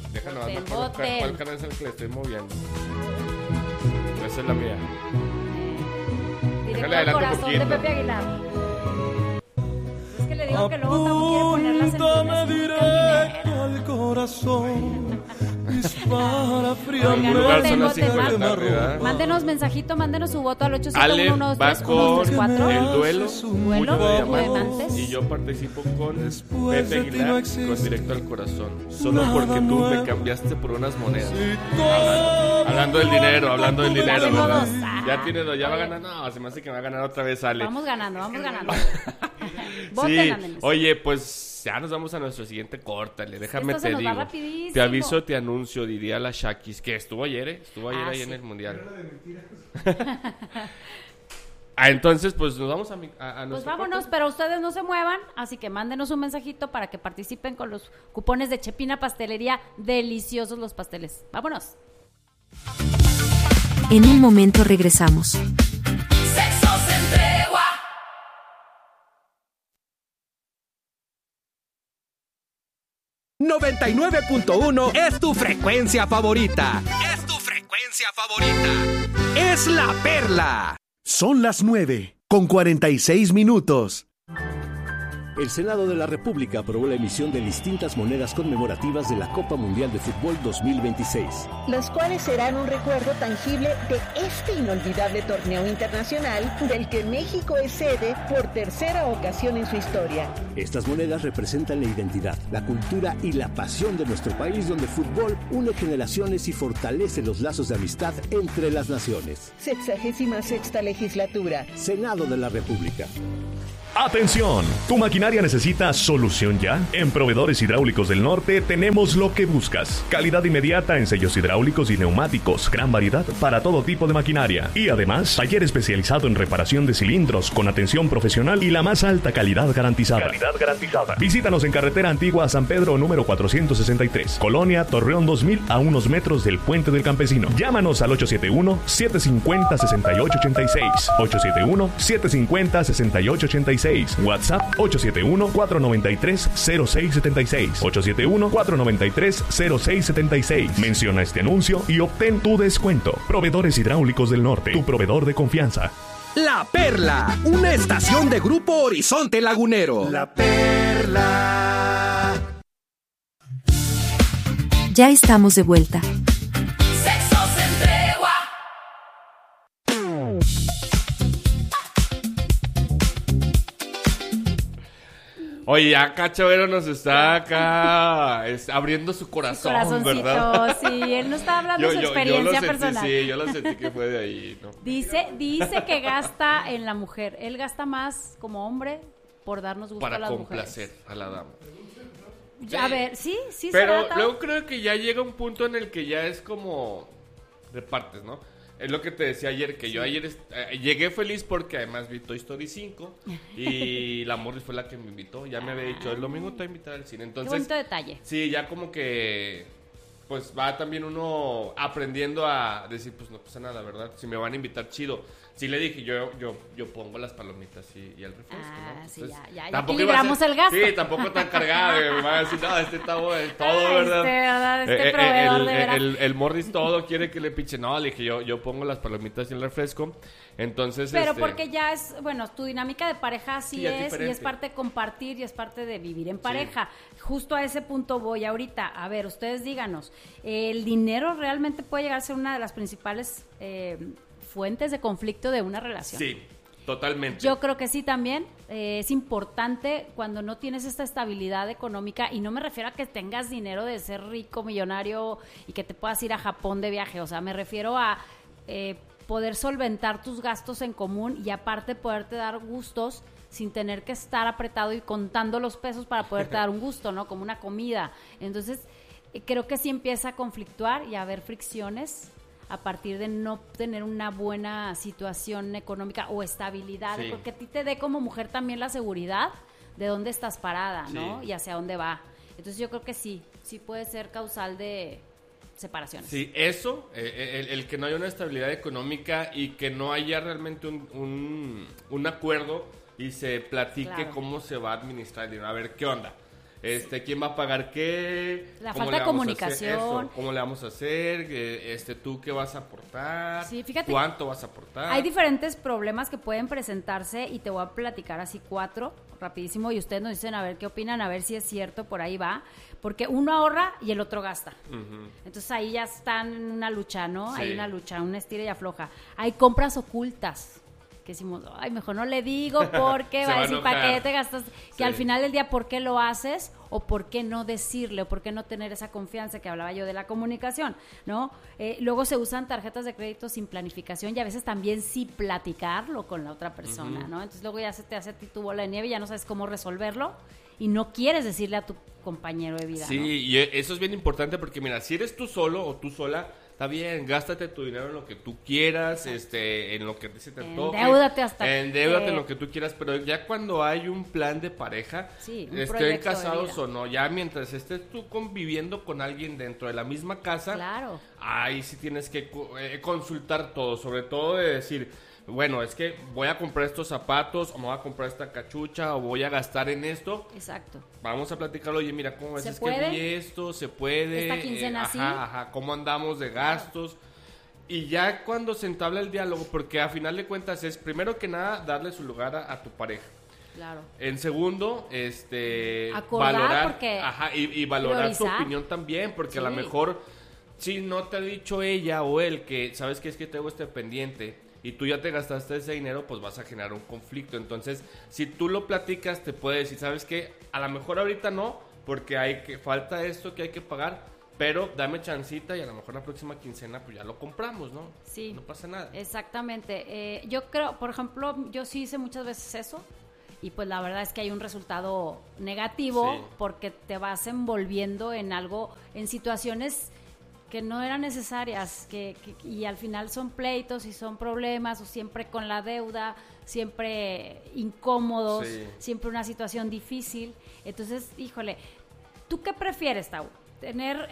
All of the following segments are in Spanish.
Déjame ver cuál canal es el que le estoy moviendo. Esa es la mía. Directo al corazón de Pepe Aguilar. Es que le digo que luego tampoco quiere ponerlas en directo al corazón. Dispara fríamente. Mándenos mensajito, mándenos su voto al Ale va con el duelo de diamantes. y yo participo con Pepe Aguilar con Directo al Corazón. Solo porque tú me cambiaste por unas monedas. Hablando del dinero, ¿verdad? Ya va a ganar. No, se me hace que va a ganar otra vez Ale. Vamos ganando. Sí, oye, pues ya nos vamos a nuestro siguiente córtale. Déjame te digo. Te aviso, te anuncio, diría la Shakis, que estuvo ayer ahí sí. en el Mundial. Entonces, pues nos vamos a Pues nuestro vámonos, corte. pero ustedes no se muevan, así que mándenos un mensajito para que participen con los cupones de Chepina Pastelería. Deliciosos los pasteles. Vámonos. En un momento regresamos. Sexo sin tregua. ...99.1 es tu frecuencia favorita. Es La Perla. Son las 9:46. El Senado de la República aprobó la emisión de distintas monedas conmemorativas de la Copa Mundial de Fútbol 2026. Las cuales serán un recuerdo tangible de este inolvidable torneo internacional del que México es sede por tercera ocasión en su historia. Estas monedas representan la identidad, la cultura y la pasión de nuestro país, donde el fútbol une generaciones y fortalece los lazos de amistad entre las naciones. 66ª legislatura. Senado de la República. ¡Atención! ¿Tu maquinaria necesita solución ya? En Proveedores Hidráulicos del Norte tenemos lo que buscas. Calidad inmediata en sellos hidráulicos y neumáticos. Gran variedad para todo tipo de maquinaria. Y además, taller especializado en reparación de cilindros con atención profesional y la más alta calidad garantizada. Visítanos en Carretera Antigua a San Pedro, número 463. Colonia Torreón 2000, a unos metros del Puente del Campesino. Llámanos al 871-750-6886. 871-750-6886. WhatsApp 871-493-0676. 871-493-0676. Menciona este anuncio y obtén tu descuento. Proveedores Hidráulicos del Norte, tu proveedor de confianza. La Perla, una estación de Grupo Horizonte Lagunero. La Perla. Ya estamos de vuelta. Sexo sin tregua. Oye, acá Chavero nos está abriendo su corazón, ¿verdad? Sí, él nos está hablando de su experiencia personal. Sí, yo lo sentí que fue de ahí, ¿no? Dice que gasta en la mujer. Él gasta más como hombre por darnos gusto a las mujeres. Para complacer a la dama. A ver, sí. Pero luego creo que ya llega un punto en el que ya es como de partes, ¿no? Es lo que te decía ayer, que yo ayer llegué feliz porque además vi Toy Story 5 y la Morris fue la que me invitó. Ya me había dicho, el domingo te voy a invitar al cine. Entonces, qué bonito detalle. Sí, ya como que pues va también uno aprendiendo a decir, pues no pasa nada, ¿verdad? Si me van a invitar, chido. Sí le dije, yo pongo las palomitas y el refresco, ¿no? Sí, Entonces, ya equilibramos el gasto. Sí, tampoco tan cargado. Me van a decir, no, está bueno, todo, ¿verdad? Este proveedor de veras. El Morris todo quiere que le piche. No, le dije, yo pongo las palomitas y el refresco. Entonces, pero porque ya es, bueno, tu dinámica de pareja sí es diferente. Y es parte de compartir y es parte de vivir en pareja. Sí. Justo a ese punto voy ahorita. A ver, ustedes díganos, ¿el dinero realmente puede llegar a ser una de las principales fuentes de conflicto de una relación? Sí, totalmente. Yo creo que sí también. Es importante cuando no tienes esta estabilidad económica, y no me refiero a que tengas dinero de ser rico, millonario y que te puedas ir a Japón de viaje. O sea, me refiero a poder solventar tus gastos en común y aparte poderte dar gustos sin tener que estar apretado y contando los pesos para poderte dar un gusto, ¿no? Como una comida. Entonces, creo que sí empieza a conflictuar y a haber fricciones a partir de no tener una buena situación económica o estabilidad, porque a ti te dé como mujer también la seguridad de dónde estás parada, ¿no? Y hacia dónde va. Entonces yo creo que sí puede ser causal de separaciones. Sí, eso, el que no haya una estabilidad económica y que no haya realmente un acuerdo y se platique cómo se va a administrar el dinero. A ver, ¿qué onda? ¿Quién va a pagar qué? La ¿Cómo falta le de vamos a hacer comunicación. eso? ¿Cómo le vamos a hacer? ¿Tú qué vas a aportar? Sí, fíjate, ¿Cuánto vas a aportar? hay diferentes problemas que pueden presentarse y te voy a platicar así 4 rapidísimo y ustedes nos dicen a ver qué opinan, a ver si es cierto, por ahí va, porque uno ahorra y el otro gasta. Entonces ahí ya están en una lucha, ¿no? Sí. Hay una lucha, una estira y afloja. Hay compras ocultas. Que decimos, ay, mejor no le digo porque Se va a va a decir, ¿para enojar. qué te gastas? Que Sí. al final del día, ¿por qué lo haces? O ¿por qué no decirle? O ¿por qué no tener esa confianza que hablaba yo de la comunicación? ¿No? Luego se usan tarjetas de crédito sin planificación y a veces también sin platicarlo con la otra persona, ¿no? Entonces luego ya se te hace a ti tu bola de nieve y ya no sabes cómo resolverlo y no quieres decirle a tu compañero de vida, Sí, ¿no? y eso es bien importante porque mira, si eres tú solo o tú sola, está bien, gástate tu dinero en lo que tú quieras, en lo que se te antoje. Endeúdate hasta Endeúdate que- en lo que tú quieras, pero ya cuando hay un plan de pareja, Sí, un estén proyecto de casados vida. o no, ya mientras estés tú conviviendo con alguien dentro de la misma casa, Claro. ahí sí tienes que consultar todo, sobre todo de decir, bueno, es que voy a comprar estos zapatos, o me voy a comprar esta cachucha, o voy a gastar en esto. Exacto. Vamos a platicarlo, oye, mira, ¿cómo ves? ¿Se Es puede? que vi esto, se puede. ¿Esta quincena sí? Ajá, ¿cómo andamos de gastos? Y ya cuando se entabla el diálogo, porque a final de cuentas es, primero que nada, darle su lugar a tu pareja. Claro. En segundo, Acordar, valorar, porque y valorar su priorizar. opinión también, porque a lo Sí. mejor, si no te ha dicho ella o él que, ¿sabes qué? Es que tengo este pendiente, y tú ya te gastaste ese dinero, pues vas a generar un conflicto. Entonces, si tú lo platicas, te puede decir, ¿sabes qué? A lo mejor ahorita no, porque falta esto que hay que pagar, pero dame chancita y a lo mejor la próxima quincena pues ya lo compramos, ¿no? Sí. No pasa nada. Exactamente. Yo creo, por ejemplo, yo sí hice muchas veces eso y pues la verdad es que hay un resultado negativo Sí. porque te vas envolviendo en algo, en situaciones que no eran necesarias y al final son pleitos y son problemas o siempre con la deuda, siempre incómodos, Sí. siempre una situación difícil. Entonces, híjole, ¿tú qué prefieres, Tau? Tener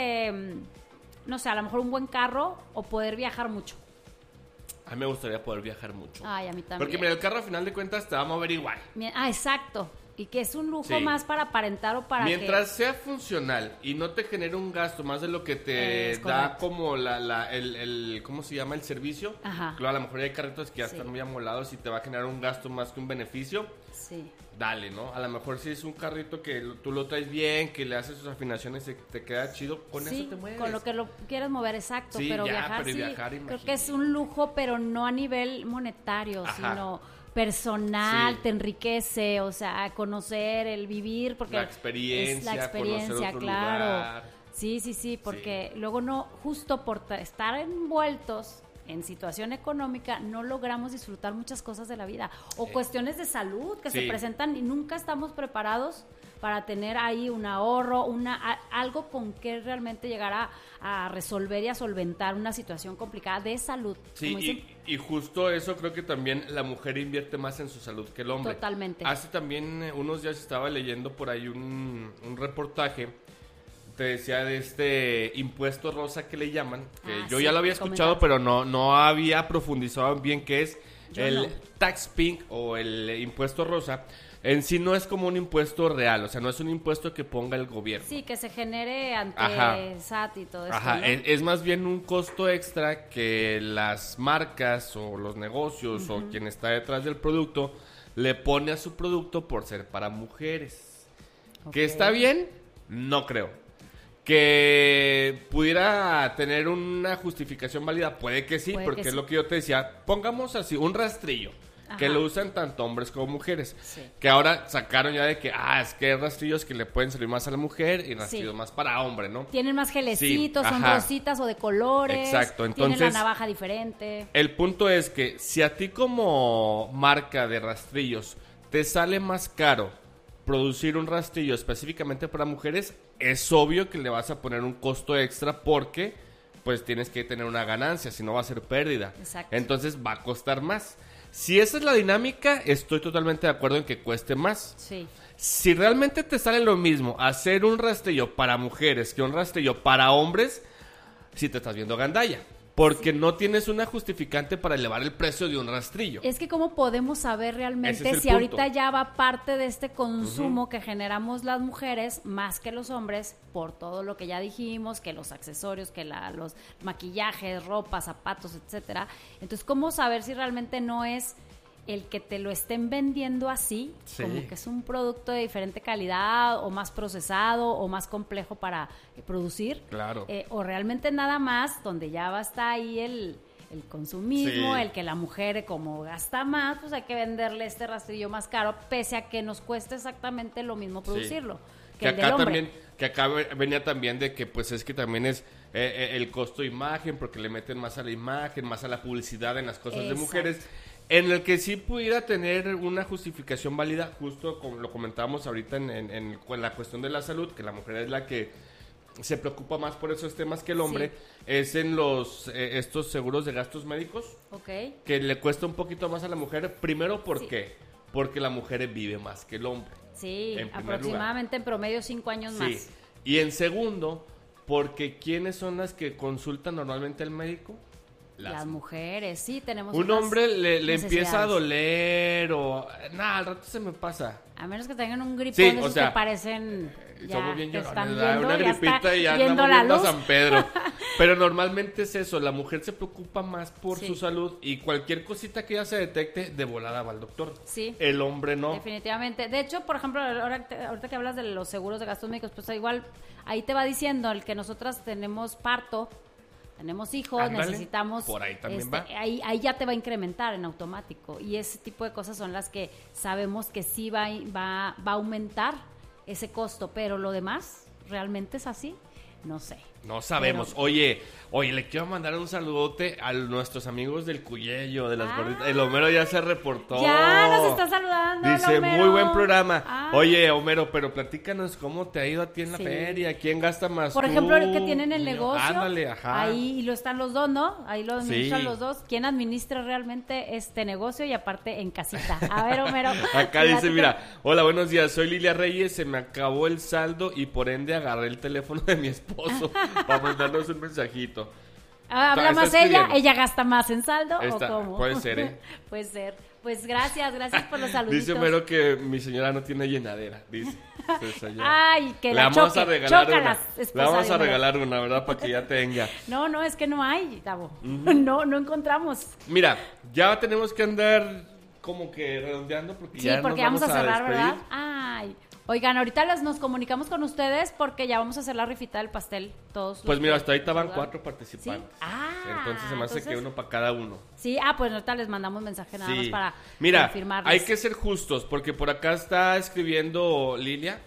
no sé, a lo mejor un buen carro o poder viajar mucho. A mí me gustaría poder viajar mucho. Ay, a mí también. Porque mira, el carro a final de cuentas te va a mover igual. Exacto. Y que es un lujo Sí. más para aparentar o para Mientras sea funcional y no te genere un gasto más de lo que te Es da correcto. como el ¿cómo se llama? El servicio. Ajá. Claro, a lo mejor hay carritos que ya Sí. están muy amolados y te va a generar un gasto más que un beneficio. que... Sí. Dale, ¿no? A lo mejor si es un carrito que tú lo traes bien, que le haces sus afinaciones y te queda chido, con Sí, eso te mueves. con lo que lo quieres mover, exacto. Sí, pero ya, viajar pero sí, viajar, creo imagínate. que es un lujo, pero no a nivel monetario, Ajá. sino personal, Sí. te enriquece, o sea, conocer, el vivir, porque La experiencia, es la experiencia, conocer otro claro. lugar. Sí, porque luego no, justo por estar envueltos en situación económica, no logramos disfrutar muchas cosas de la vida, o cuestiones de salud que sí. se presentan y nunca estamos preparados para tener ahí un ahorro, algo con que realmente llegar a resolver y a solventar una situación complicada de salud. Sí, como dicen. y justo eso creo que también la mujer invierte más en su salud que el hombre. Totalmente. Hace también unos días estaba leyendo por ahí un reportaje, te decía de este impuesto rosa que le llaman, que yo sí, ya lo había me escuchado, pero no había profundizado bien qué es Yo el no. tax pink o el impuesto rosa. En sí no es como un impuesto real, o sea, no es un impuesto que ponga el gobierno. Sí, que se genere ante Ajá. SAT y todo eso. Ajá, ¿no? es más bien un costo extra que las marcas o los negocios o quien está detrás del producto le pone a su producto por ser para mujeres. ¿Que Ok. está bien? No creo. ¿Que pudiera tener una justificación válida? Puede que sí, Puede porque que es sí. lo que yo te decía. Pongamos así, un rastrillo. Que Ajá. lo usan tanto hombres como mujeres. Sí. Que ahora sacaron ya de que, es que hay rastrillos que le pueden servir más a la mujer y rastrillos Sí. más para hombre, ¿no? Tienen más gelecitos, Sí, son ajá. rositas o de colores. Exacto, Tienen entonces- la navaja diferente. El punto es que si a ti como marca de rastrillos te sale más caro producir un rastrillo específicamente para mujeres, es obvio que le vas a poner un costo extra porque pues tienes que tener una ganancia, si no va a ser pérdida. Exacto. Entonces va a costar más. Si esa es la dinámica, estoy totalmente de acuerdo en que cueste más. Sí. Si realmente te sale lo mismo hacer un rastrillo para mujeres que un rastrillo para hombres, si te estás viendo gandalla. porque no tienes una justificante para elevar el precio de un rastrillo. Es que cómo podemos saber realmente Ese es el si punto. ahorita ya va parte de este consumo que generamos las mujeres más que los hombres por todo lo que ya dijimos, que los accesorios, que los maquillajes, ropa, zapatos, etcétera. Entonces, ¿cómo saber si realmente no es el que te lo estén vendiendo así, Sí. como que es un producto de diferente calidad o más procesado o más complejo para producir? Claro. O realmente nada más donde ya va a estar ahí el consumismo, Sí. el que la mujer como gasta más, pues hay que venderle este rastrillo más caro, pese a que nos cuesta exactamente lo mismo producirlo que el del acá hombre. también, que acá venía también de que pues es que también es el costo de imagen, porque le meten más a la imagen, más a la publicidad en las cosas de Exacto. mujeres, en el que sí pudiera tener una justificación válida, justo como lo comentábamos ahorita en la cuestión de la salud, que la mujer es la que se preocupa más por esos temas que el hombre, es en los estos seguros de gastos médicos, Ok. que le cuesta un poquito más a la mujer, primero, ¿por qué? Porque la mujer vive más que el hombre. Sí, En primer aproximadamente en promedio 5 años Sí. más. Y en segundo, porque ¿quiénes son las que consultan normalmente al médico? Las mujeres, sí, tenemos Un unas hombre le empieza a necesidades. doler o... Nada, al rato se me pasa. A menos que tengan un gripón Sí, de o esos sea, que parecen ya Somos bien que llorones, están ¿verdad? viendo, Una ya gripita está y ya viendo andamos la viendo a luz. San Pedro. Pero normalmente es eso, la mujer se preocupa más por Sí. su salud y cualquier cosita que ella se detecte, de volada va al doctor. Sí. El hombre no. Definitivamente. De hecho, por ejemplo, ahorita que hablas de los seguros de gastos médicos, pues igual ahí te va diciendo el que nosotras tenemos parto, tenemos hijos, Ándale, necesitamos... por ahí también va. Ahí ya te va a incrementar en automático. Y ese tipo de cosas son las que sabemos que sí va a aumentar ese costo. Pero lo demás, ¿realmente es así? No sé. No sabemos. Pero- Oye, le quiero mandar un saludote a nuestros amigos del Cuyello, de las Ah. gorditas. El Homero ya se reportó. Ya nos está saludando. Dice, hola, Homero. muy buen programa. Ah. Oye, Homero, pero platícanos cómo te ha ido a ti en la Sí. feria. ¿Quién gasta más? Por tú? ejemplo, el que tienen el Niño. negocio, Ándale, ajá. ahí lo están los dos, ¿no? Ahí lo administran Sí. los dos. ¿Quién administra realmente este negocio y aparte en casita? A ver, Homero. Acá dice, platícame. mira, hola, buenos días, soy Lilia Reyes, se me acabó el saldo y por ende agarré el teléfono de mi esposo para mandarnos un mensajito. Habla Está más escribiendo. ella gasta más en saldo Está, o cómo. puede ser, ¿eh? Puede ser. Pues gracias por los saluditos. Dice Homero que mi señora no tiene llenadera, dice. Entonces, allá. Ay, que Le la vamos choque. a regalar Chócalas, una. Le esposa vamos de a Homero. regalar una, ¿verdad? Para que ya tenga. No, es que no hay, Tavo. No encontramos. Mira, ya tenemos que andar como que redondeando porque Sí, ya porque nos vamos a cerrar, despedir. ¿verdad? Ay. Oigan, ahorita nos comunicamos con ustedes porque ya vamos a hacer la rifita del pastel todos. Pues los mira, que hasta ahorita van saludan. 4 participantes. ¿Sí? Ah, Entonces se me hace que entonces- uno para cada uno. Sí, pues ahorita les mandamos mensaje nada más Sí. para Mira, confirmarles. hay que ser justos porque por acá está escribiendo Lila,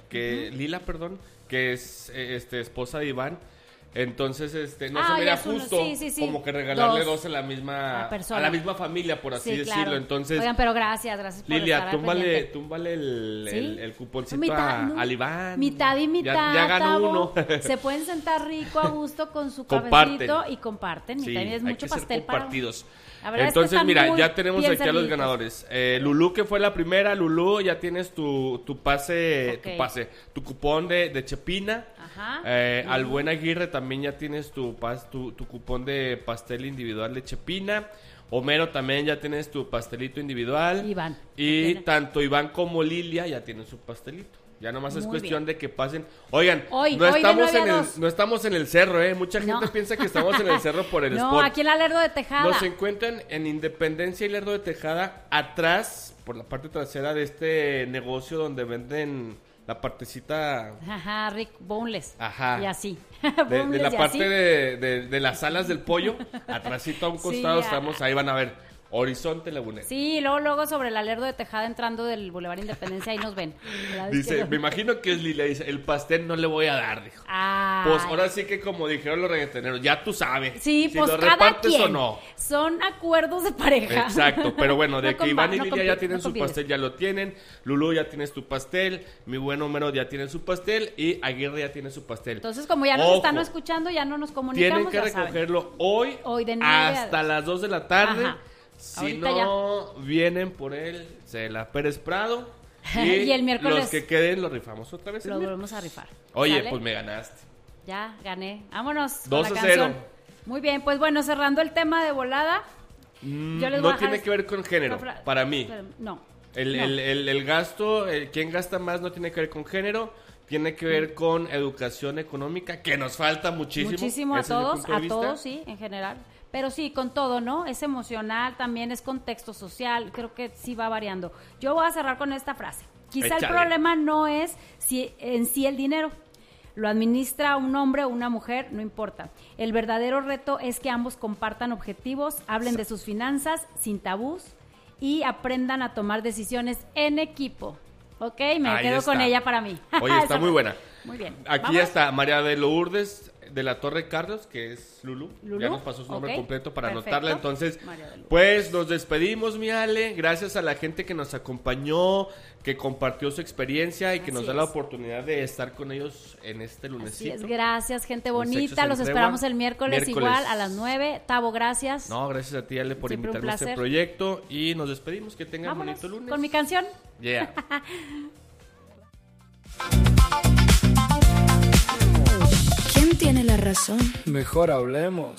que es esposa de Iván. Entonces, no se me ya da es uno, justo sí. como que regalarle Dos dos a la misma persona. a la misma familia, por así Sí, decirlo. claro. Entonces, Oigan, pero gracias por Lilia, estar al pendiente. túmbale ¿Sí? el cuponcito Mitad, ¿no? al Iván. Mitad y mitad. Ya ganó Tavo. uno. Se pueden sentar rico a gusto con su Comparten. cafecito y comparten. Sí, Mitad y es hay mucho que ser pastel para. compartidos. La verdad es que Entonces, están mira, muy ya tenemos bien aquí a los serviditos. ganadores. Lulú, que fue la primera. Lulú, ya tienes tu pase, Ok. tu cupón de Chepina. Ajá. Al Buen Aguirre también ya tienes tu cupón de pastel individual de Chepina. Homero también ya tienes tu pastelito individual. Iván. Y Tiene. tanto Iván como Lilia ya tienen su pastelito. Ya nomás es Muy cuestión bien. de que pasen. Oigan, Hoy no de estamos 9 a 2. no estamos en el cerro, ¿eh? Mucha gente No. piensa que estamos en el cerro por el No, spot. aquí en la Lerdo de Tejada. Nos encuentran en Independencia y Lerdo de Tejada, atrás, por la parte trasera de este negocio donde venden la partecita Ajá, Rick Boneless. Ajá. Y así. de Boneless la y parte así. de las alas del pollo. Atrásito a un Sí, costado estamos, ahí van a ver, Horizonte Lagunero. Sí, luego sobre el Lerdo de Tejada entrando del Boulevard Independencia, ahí nos ven. ¿Verdad? Es Dice, que- me imagino que es Lilia, dice, el pastel no le voy a dar, dijo. Ay. Pues ahora sí que como dijeron los reggaetoneros, ya tú sabes. Sí, si pues lo cada repartes quien. o no. Son acuerdos de pareja. Exacto, pero bueno, de No que Iván y no Lilia ya compi- tienen no su compites. pastel, ya lo tienen. Lulú ya tienes tu pastel. Mi buen Homero ya tiene su pastel. Y Aguirre ya tiene su pastel. Entonces, como ya nos Ojo, están escuchando, ya no nos comunicamos. tienen que ya saben. recogerlo hoy, Hoy de 9 a hasta 2. las 2 de la tarde. Ajá. Si Ahorita no, vienen por él, la Pérez Prado. Y el miércoles los que queden los rifamos otra vez. el Lo miércoles. volvemos a rifar. Oye, ¿Sale? pues me ganaste. Ya, gané. Vámonos. 2 con la a 0. canción. Muy bien, pues bueno, cerrando el tema de volada. Yo les voy a No tiene que ver con género, para mí. No. El gasto, quien gasta más no tiene que ver con género, tiene que ver con educación económica, que nos falta muchísimo. Muchísimo a todos, sí, en general. Pero sí, con todo, ¿no? Es emocional, también es contexto social, creo que sí va variando. Yo voy a cerrar con esta frase. Quizá el problema no es en sí el dinero. Lo administra un hombre o una mujer, no importa. El verdadero reto es que ambos compartan objetivos, hablen de sus finanzas sin tabús y aprendan a tomar decisiones en equipo. ¿Ok? Me quedo con ella para mí. Oye, está muy buena. Muy bien. Aquí ya está María de Lourdes de la Torre Carlos, que es Lulu. Ya nos pasó su nombre completo para anotarla. Entonces, pues nos despedimos, mi Ale. Gracias a la gente que nos acompañó, que compartió su experiencia y que nos da la oportunidad de estar con ellos en este lunesito. Así es, gracias, gente bonita. Los esperamos el miércoles igual a las 9. Tavo, gracias. No, gracias a ti, Ale, por invitarme a este proyecto. Y nos despedimos. Que tengan bonito lunes. Con mi canción. Yeah. ¿Quién tiene la razón? Mejor hablemos.